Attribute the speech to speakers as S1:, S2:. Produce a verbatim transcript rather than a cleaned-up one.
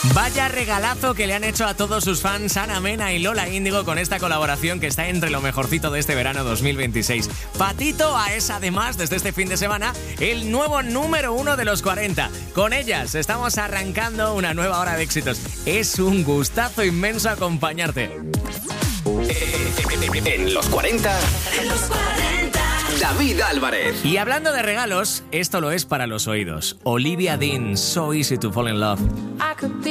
S1: Vaya regalazo que le han hecho a todos sus fans Ana Mena y Lola Índigo con esta colaboración que está entre lo mejorcito de este verano dos mil veintiséis. Patito A es además, desde este fin de semana, el nuevo número uno de los cuarenta. Con ellas estamos arrancando una nueva hora de éxitos. Es un gustazo inmenso acompañarte.
S2: En los cuarenta,
S3: En los cuarenta.
S2: David Álvarez.
S1: Y hablando de regalos, esto lo es para los oídos. Olivia Dean, So Easy to Fall in Love.
S4: I could be